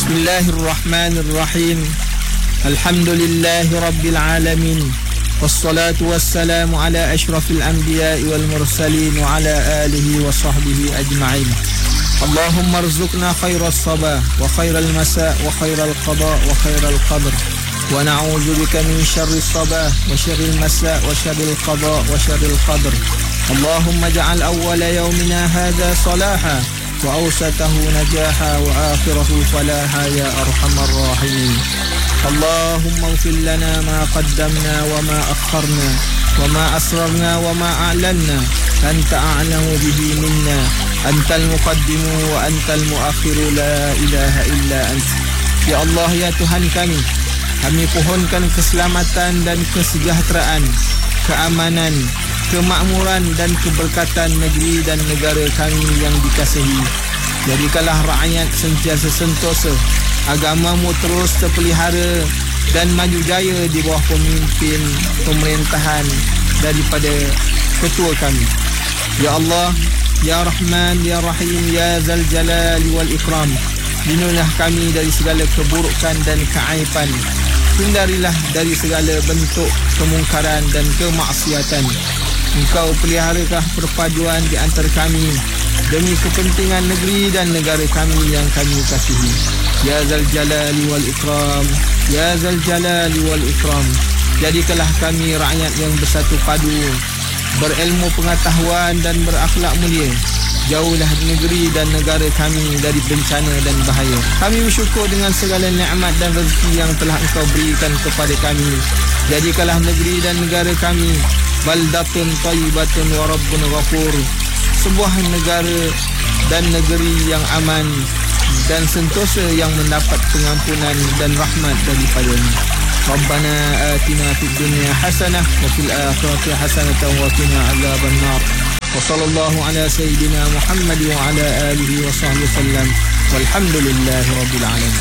Bismillahirrahmanirrahim. Alhamdulillahi rabbil alamin. Wassalatu wassalamu ala ashrafil anbiya'i wal mursalin wa ala alihi wa sahbihi ajma'in. Allahumma arzuqna khairas sabah wa khairal masa' wa khairal qada wa khairal qadr. Wa na'udzu bika min syarris sabah wa syarril masa' wa syarril qada wa syarril qadr. Allahumma ja'al awwala yawmina hadha salaha wa awsatahu najaha wa akhirahu falaha ya arhamar rahimin. Allahumma ighfir lana ma qaddamna wa ma akharna wa ma asrarna wa ma a'lanna anta a'lamu bihi minna antal muqaddimu wa antal muakhiru la ilaha illa anta. Ya Allah, ya Tuhan kami pohonkan keselamatan dan kesejahteraan, keamanan, kemakmuran dan keberkatan negeri dan negara kami yang dikasihi. Jadikanlah rakyat sentiasa sentosa, agamamu terus terpelihara dan maju jaya di bawah pemimpin pemerintahan daripada ketua kami. Ya Allah, ya Rahman, ya Rahim, ya Zal Jalali wal Ikram, lindungilah kami dari segala keburukan dan keaiban. Hindarilah dari segala bentuk kemungkaran dan kemaksiatan. Engkau peliharakah perpaduan di antara kami demi kepentingan negeri dan negara kami yang kami kasihi. Ya Zal Jalali wal Ikram, ya Zal Jalali wal Ikram. Jadikanlah kami rakyat yang bersatu padu, berilmu pengetahuan dan berakhlak mulia. Jauhlah negeri dan negara kami dari bencana dan bahaya. Kami bersyukur dengan segala nikmat dan rezeki yang telah Engkau berikan kepada kami. Jadikanlah negeri dan negara kami baldatun tayyibatun wa rabbun ghafur, sebuah negara dan negeri yang aman dan sentosa yang mendapat pengampunan dan rahmat daripadanya. Rabbana atina fid dunya hasanah wa fil akhirati hasanatan wa qina adzaban nar. Wa sallallahu ala sayyidina Muhammad wa ala alihi wa sahbihi wasallam. Walhamdulillahi rabbil alamin.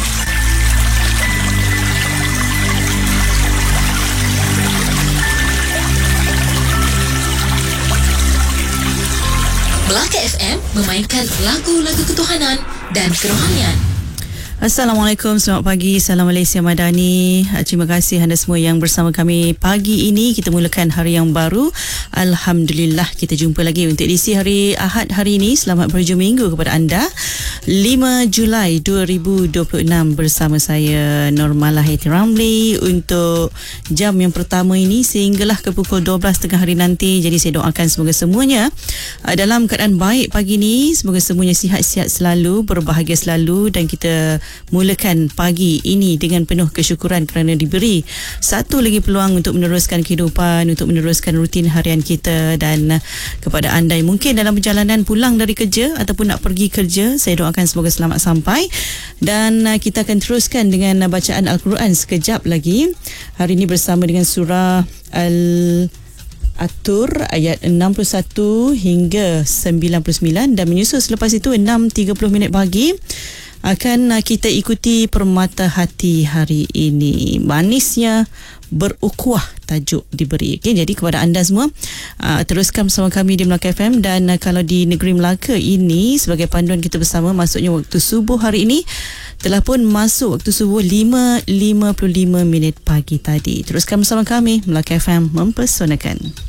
Melaka FM memainkan lagu-lagu ketuhanan dan kerohanian. Assalamualaikum, selamat pagi. Salam Malaysia Madani. Terima kasih anda semua yang bersama kami pagi ini. Kita mulakan hari yang baru. Alhamdulillah, kita jumpa lagi untuk edisi hari Ahad hari ini. Selamat berhujung minggu kepada anda. 5 Julai 2026 bersama saya Normalah Haiti Ramli untuk jam yang pertama ini sehinggalah ke pukul 12 tengah hari nanti. Jadi saya doakan semoga semuanya dalam keadaan baik pagi ini. Semoga semuanya sihat-sihat selalu, berbahagia selalu, dan kita mulakan pagi ini dengan penuh kesyukuran kerana diberi satu lagi peluang untuk meneruskan kehidupan, untuk meneruskan rutin harian kita. Dan kepada anda yang mungkin dalam perjalanan pulang dari kerja ataupun nak pergi kerja, saya doakan semoga selamat sampai. Dan kita akan teruskan dengan bacaan Al-Quran sekejap lagi. Hari ini bersama dengan surah At-Tur ayat 61 hingga 99, dan menyusul selepas itu 6.30 pagi akan kita ikuti Permata Hati hari ini. Manisnya berukhuwah tajuk diberi. Okay, jadi kepada anda semua, teruskan bersama kami di Melaka FM. Dan kalau di negeri Melaka ini, sebagai panduan kita bersama, masuknya waktu subuh hari ini telah pun masuk waktu subuh 5.55 pagi tadi. Teruskan bersama kami, Melaka FM mempersonakan.